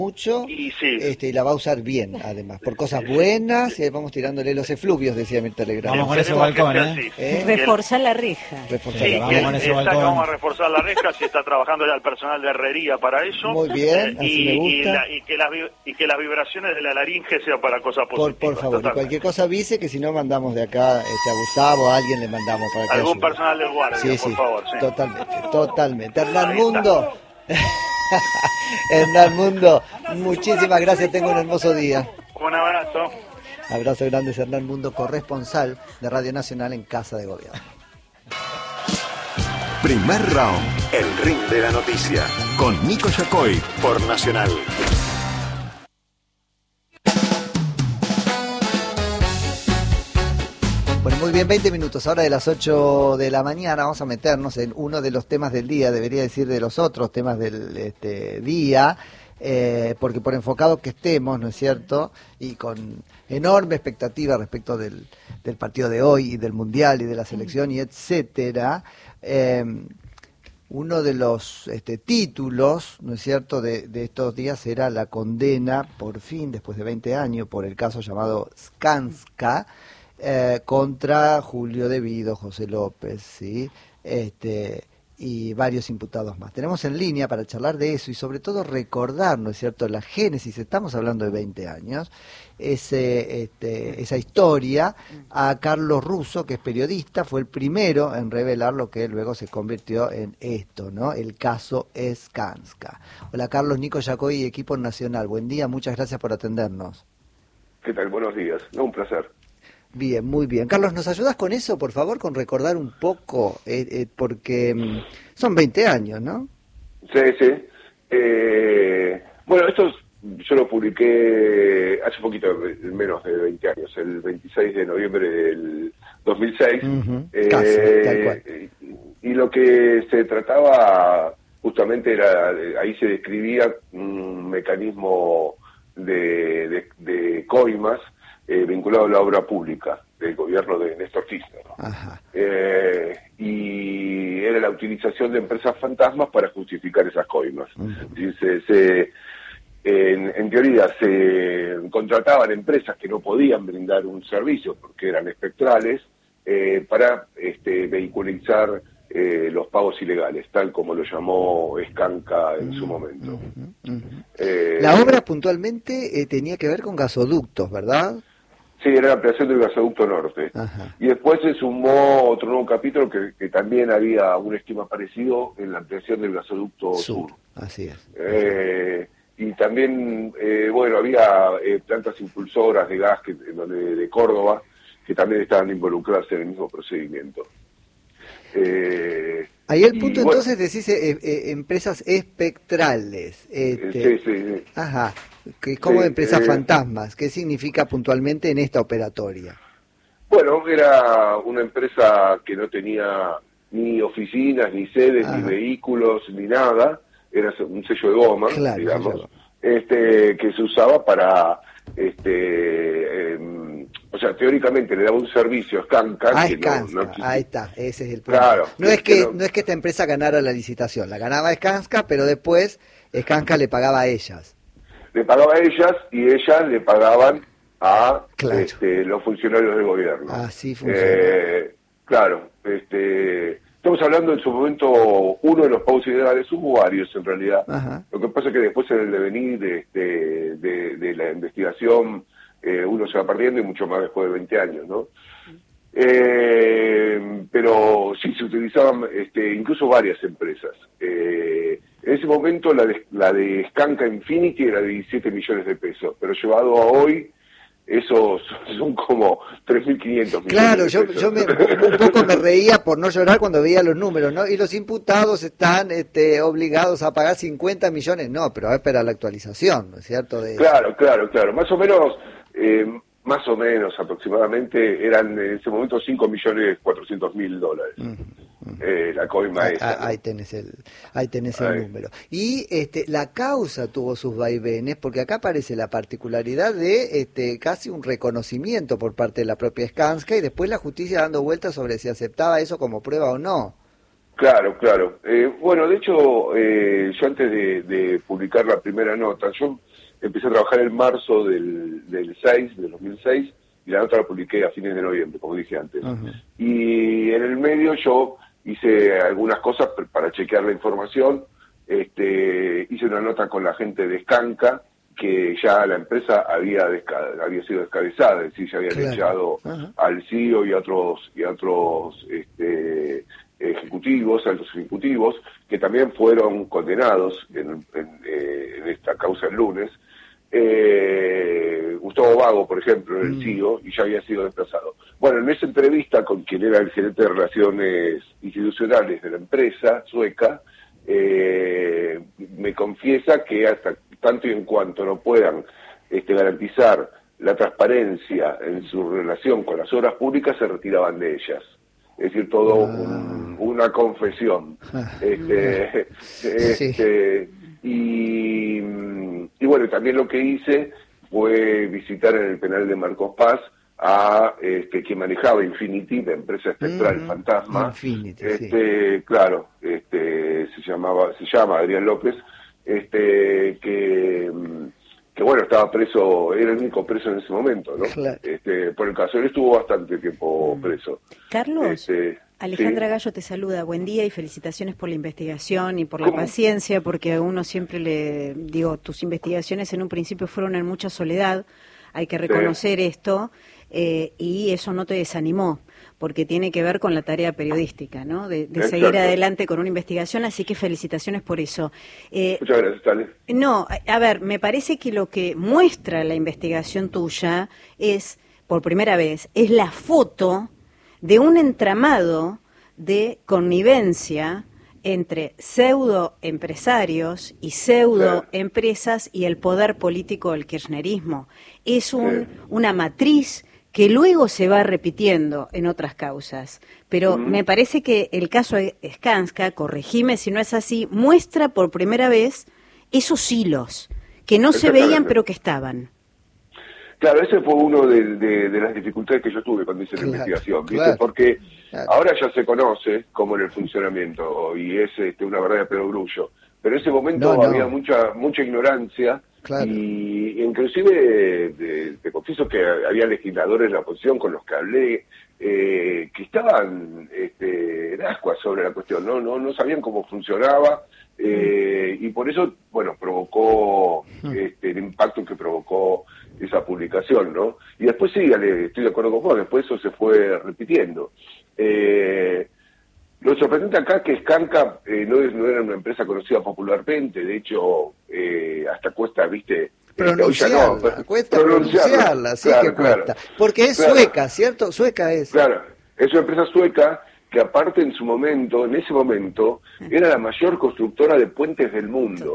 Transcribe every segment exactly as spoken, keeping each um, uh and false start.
mucho y sí. este, y la va a usar bien, además, por cosas buenas, y vamos tirándole los efluvios, decía mi telegrama. Vamos con ese balcón, ¿eh? ¿Eh? Reforzar la reja. Reforzar Sí, la vamos que con ese está balcón. que vamos a reforzar la reja, si está trabajando ya el personal de herrería para eso. Muy bien, eh, así y, me y, gusta. la- y que las, vi- y que las vibraciones de la laringe sean para cosas Por, positivas. por favor, y totalmente. cualquier cosa avise que si no mandamos de acá este, a Gustavo, a alguien le mandamos para que Algún ayude. personal del guardia, Sí, por sí, favor. Sí. totalmente, totalmente. Hernán Ahí está. Mundo, Hernán Mundo, muchísimas gracias, tengo un hermoso día. Un abrazo. Abrazo grande, Hernán Mundo, corresponsal de Radio Nacional en Casa de Gobierno. Primer round, el ring de la noticia, con Nico Yacoy por Nacional. Bueno, muy bien, veinte minutos, ahora de las ocho de la mañana vamos a meternos en uno de los temas del día, debería decir de los otros temas del este, día, eh, porque por enfocado que estemos, ¿no es cierto?, y con enorme expectativa respecto del, del partido de hoy y del Mundial y de la selección y etcétera, eh, uno de los este, títulos, ¿no es cierto?, de, de estos días era la condena, por fin, después de veinte años, por el caso llamado Skanska, eh, contra Julio De Vido, José López, ¿sí?, este, y varios imputados más. Tenemos en línea para charlar de eso y sobre todo recordar, ¿no es cierto?, la génesis, estamos hablando de veinte años, ese, este, esa historia, a Carlos Russo, que es periodista, fue el primero en revelar lo que luego se convirtió en esto, ¿no?, el caso Skanska. Hola Carlos, Nico Yacoy y equipo nacional, buen día, muchas gracias por atendernos. ¿Qué tal? Buenos días. No, un placer. Bien, muy bien. Carlos, ¿nos ayudas con eso, por favor, con recordar un poco? Eh, eh, porque mm, son veinte años, ¿no? Sí, sí. Eh, bueno, esto es- yo lo publiqué hace poquito, menos de veinte años, el veintiséis de noviembre del dos mil seis. Ujú, Eh, casi, tal cual. Y, y lo que se trataba justamente era, ahí se describía un mecanismo de, de, de coimas eh, vinculado a la obra pública del gobierno de Néstor Kirchner. Ajá. Eh, y era la utilización de empresas fantasmas para justificar esas coimas. Y se, se- en, en teoría se contrataban empresas que no podían brindar un servicio porque eran espectrales eh, para este, vehiculizar eh, los pagos ilegales, tal como lo llamó Skanka en su momento. Eh, La obra puntualmente eh, tenía que ver con gasoductos, ¿verdad? Sí, era la ampliación del gasoducto norte. Ajá. Y después se sumó otro nuevo capítulo que, que también había un esquema parecido en la ampliación del gasoducto sur. Sur, así es. Eh, y también, eh, bueno, había eh, plantas impulsoras de gas que, en donde- de Córdoba que también estaban involucradas en el mismo procedimiento. Eh, Ahí el y, punto bueno, entonces decís eh, eh, empresas espectrales. Este, sí, sí, sí. Ajá, que es como Sí, empresas eh, fantasmas. ¿Qué significa puntualmente en esta operatoria? Bueno, era una empresa que no tenía ni oficinas, ni sedes, Ajá. ni vehículos, ni nada. Era un sello de goma, Claro, digamos, sello este, que se usaba para, este, em, o sea, teóricamente le daba un servicio a Skanka. Ah, que no- Skanska, no existía. ahí está, ese es el punto. Claro, no que- es que que no- no es que esta empresa ganara la licitación, la ganaba Skanska, pero después Skanska le pagaba a ellas. Le pagaba a ellas y ellas le pagaban a Claro. este, los funcionarios del gobierno. Así funciona. Eh, claro, este, estamos hablando en su momento, uno de los pagos ilegales, hubo varios en realidad. Ajá. Lo que pasa es que después en el devenir de, de, de, de la investigación eh, uno se va perdiendo y mucho más después de veinte años, ¿no? Eh, pero sí, se utilizaban este, incluso varias empresas. Eh, en ese momento la de, la de Skanka Infinity era de diecisiete millones de pesos, pero llevado a hoy, esos son como tres mil quinientos millones Claro, de yo, pesos. yo me, un poco me reía por no llorar cuando veía los números, ¿no? Y los imputados están este, obligados a pagar cincuenta millones, no, pero a esperar la actualización, ¿no es cierto? De Claro, claro, claro. Más o menos, eh, más o menos aproximadamente, eran en ese momento cinco millones cuatrocientos mil dólares. Eh, la coima Ahí, esa. ¿no? ahí tenés el, ahí tenés el Ahí. número. Y este, la causa tuvo sus vaivenes, porque acá aparece la particularidad de este, casi un reconocimiento por parte de la propia Skanska y después la justicia dando vueltas sobre si aceptaba eso como prueba o no. Claro, claro. Eh, bueno, de hecho, eh, yo antes de, de publicar la primera nota, yo empecé a trabajar en marzo del, del seis, del dos mil seis, y la nota la publiqué a fines de noviembre, como dije antes. Uh-huh. Y en el medio yo hice algunas cosas para chequear la información. Este, hice una nota con la gente de Skanka, que ya la empresa había desca- había sido descabezada, es decir, ya habían claro. echado uh-huh. al C E O y a otros, y a otros este, ejecutivos, altos ejecutivos, que también fueron condenados en, en, eh, en esta causa el lunes. Eh, Gustavo Vago, por ejemplo, era el mm. C E O y ya había sido desplazado. Bueno, en esa entrevista con quien era el gerente de Relaciones Institucionales de la empresa sueca, eh, me confiesa que hasta tanto y en cuanto no puedan este, garantizar la transparencia en su relación con las obras públicas, se retiraban de ellas. Es decir, todo ah. un, una confesión. este, este, y, y bueno, también lo que hice fue visitar en el penal de Marcos Paz a este, quien manejaba Infinity, la empresa espectral mm, fantasma. Infinity, este, sí. Claro, este, se llamaba, se llama Adrián López, este, que, que bueno, estaba preso, era el único preso en ese momento, ¿no? Claro. Este, por el caso, él estuvo bastante tiempo preso. Carlos, este, Alejandra ¿sí? Gallo te saluda, buen día y felicitaciones por la investigación y por la ¿Cómo? paciencia, porque a uno siempre le digo, tus investigaciones en un principio fueron en mucha soledad, hay que reconocer sí. esto, eh, y eso no te desanimó, porque tiene que ver con la tarea periodística, ¿no? De, de seguir adelante con una investigación, así que felicitaciones por eso. Eh, Muchas gracias, Tale. No, a ver, me parece que lo que muestra la investigación tuya es, por primera vez, es la foto de un entramado de connivencia entre pseudo empresarios y pseudo empresas y el poder político del kirchnerismo. Es un, una matriz que luego se va repitiendo en otras causas. Pero uh-huh. me parece que el caso de Skanska, corregime si no es así, muestra por primera vez esos hilos que no se veían pero que estaban. Claro, ese fue uno de, de, de las dificultades que yo tuve cuando hice claro, la investigación, ¿viste? Claro, porque claro. ahora ya se conoce cómo era el funcionamiento y es este, una verdad de perogrullo, pero en ese momento no, no. había mucha mucha ignorancia claro. y inclusive te, te confieso que había legisladores de la oposición con los que hablé eh, que estaban este, en ascuas sobre la cuestión, no no no sabían cómo funcionaba eh, y por eso, bueno, provocó este, el impacto que provocó esa publicación, ¿no? Y después sí, estoy de acuerdo con vos, después eso se fue repitiendo. Eh, lo sorprendente acá es que Skanka eh, no, es, no era una empresa conocida popularmente, de hecho, eh, hasta cuesta, viste... Pronunciarla, eh, no, cuesta pronunciarla, pronunciarla sí claro, que cuesta. Claro, Porque es claro. sueca, ¿cierto? Sueca es. Claro, es una empresa sueca que aparte en su momento, en ese momento, era la mayor constructora de puentes del mundo.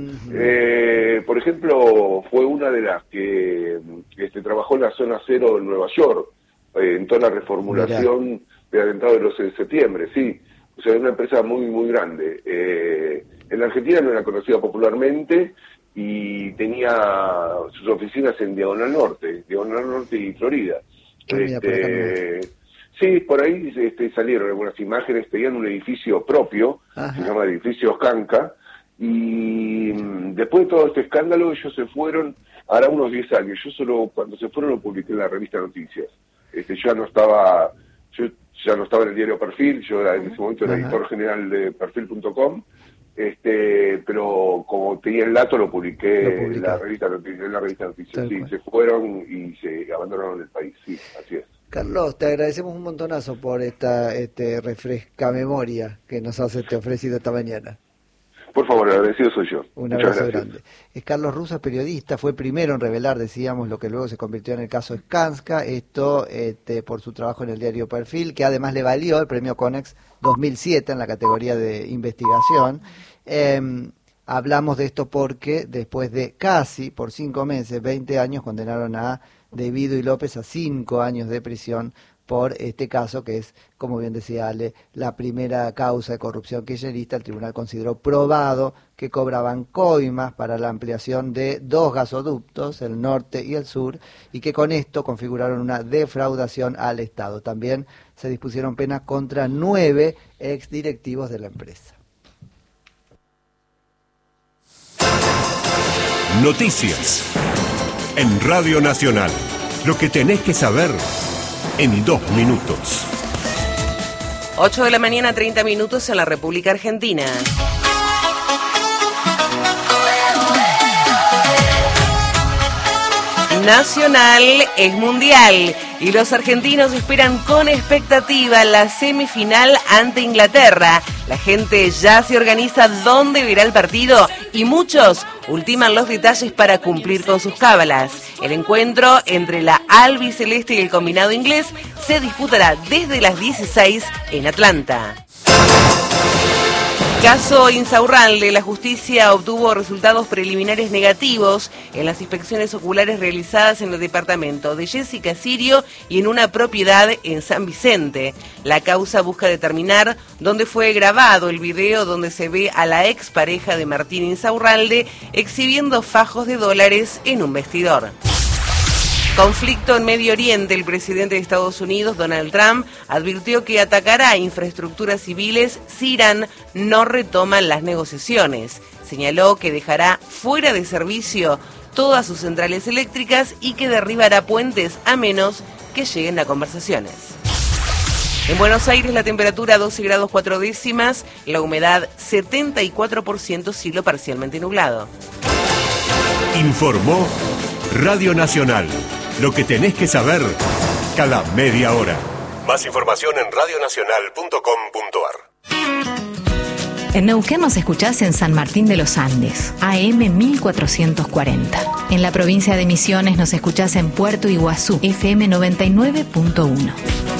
Eh, por ejemplo, fue una de las que este, trabajó en la zona cero en Nueva York, eh, en toda la reformulación Mirá. del atentado del once de septiembre, sí. O sea, es una empresa muy, muy grande. Eh, en la Argentina no era conocida popularmente y tenía sus oficinas en Diagonal Norte, Diagonal Norte y Florida. Este, Sí, por ahí este, salieron algunas imágenes, tenían un edificio propio, Ajá. se llama edificio Skanka, y después de todo este escándalo ellos se fueron, hará unos diez años, yo solo cuando se fueron lo publiqué en la revista Noticias, este, yo ya no estaba, yo ya no estaba en el diario Perfil, yo era, en ese momento era editor general de perfil punto com, este, pero como tenía el dato lo publiqué lo en la revista Noticias, en la revista Noticias, sí, se fueron y se abandonaron el país, sí, así es. Carlos, te agradecemos un montonazo por esta este refresca memoria que nos has este, ofrecido esta mañana. Por favor, agradecido soy yo. Un abrazo grande. Es Carlos Russo, periodista, fue el primero en revelar, decíamos, lo que luego se convirtió en el caso Skanska, esto este, por su trabajo en el diario Perfil, que además le valió el premio Conex dos mil siete en la categoría de investigación. Eh, hablamos de esto porque después de casi, por cinco meses, veinte años, condenaron a De Vido y López a cinco años de prisión por este caso que es, como bien decía Ale, la primera causa de corrupción kirchnerista. El tribunal consideró probado que cobraban coimas para la ampliación de dos gasoductos, el norte y el sur, y que con esto configuraron una defraudación al Estado. También se dispusieron penas contra nueve exdirectivos de la empresa. Noticias en Radio Nacional. Lo que tenés que saber en dos minutos. ocho de la mañana, treinta minutos en la República Argentina. Nacional es mundial y los argentinos esperan con expectativa la semifinal ante Inglaterra. La gente ya se organiza dónde verá el partido y muchos ultiman los detalles para cumplir con sus cábalas. El encuentro entre la albiceleste y el combinado inglés se disputará desde las dieciséis en Atlanta. Caso Insaurralde, la justicia obtuvo resultados preliminares negativos en las inspecciones oculares realizadas en el departamento de Jessica Sirio y en una propiedad en San Vicente. La causa busca determinar dónde fue grabado el video donde se ve a la expareja de Martín Insaurralde exhibiendo fajos de dólares en un vestidor. Conflicto en Medio Oriente. El presidente de Estados Unidos, Donald Trump, advirtió que atacará a infraestructuras civiles si Irán no retoma las negociaciones. Señaló que dejará fuera de servicio todas sus centrales eléctricas y que derribará puentes a menos que lleguen a conversaciones. En Buenos Aires la temperatura doce grados cuatro décimas, la humedad setenta y cuatro por ciento, cielo parcialmente nublado. Informó Radio Nacional. Lo que tenés que saber cada media hora. Más información en radio nacional punto com punto ar. En Neuquén nos escuchás en San Martín de los Andes, A M mil cuatrocientos cuarenta. En la provincia de Misiones nos escuchás en Puerto Iguazú, F M noventa y nueve punto uno.